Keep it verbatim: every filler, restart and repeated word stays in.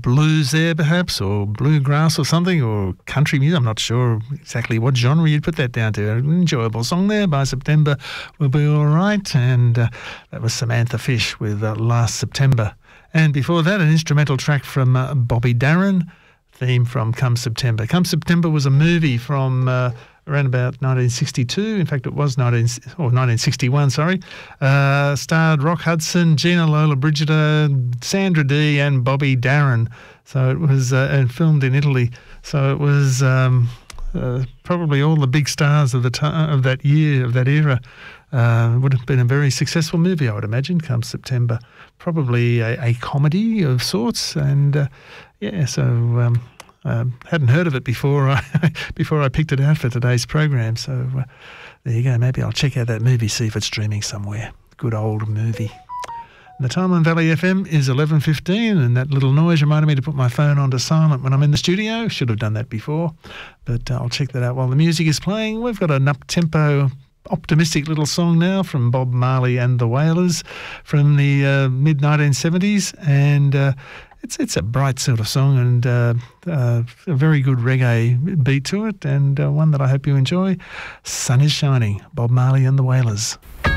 blues there perhaps, or bluegrass or something, or country music. I'm not sure exactly what genre you'd put that down to. An enjoyable song there by September Will Be All Right, and uh, that was Samantha Fish with uh, Last September. And before that, an instrumental track from uh, Bobby Darin, theme from Come September. Come September was a movie from uh, around about nineteen sixty-two. In fact, it was nineteen, or nineteen sixty-one, sorry. Uh, starred Rock Hudson, Gina Lollobrigida, Sandra Dee and Bobby Darin. So it was uh, and filmed in Italy. So it was um, uh, probably all the big stars of the time, of that year, of that era. Uh, would have been a very successful movie, I would imagine, come September. Probably a, a comedy of sorts. And uh, yeah, so... Um, Um, hadn't heard of it before I before I picked it out for today's program. So uh, there you go. Maybe I'll check out that movie, see if it's streaming somewhere. Good old movie. And the time on Valley F M is eleven fifteen, and that little noise reminded me to put my phone onto silent when I'm in the studio. Should have done that before, but uh, I'll check that out while the music is playing. We've got an up-tempo, optimistic little song now from Bob Marley and the Wailers from the uh, mid nineteen seventies, and uh, It's it's a bright sort of song, and uh, uh, a very good reggae beat to it, and uh, one that I hope you enjoy. Sun is Shining, Bob Marley and the Wailers.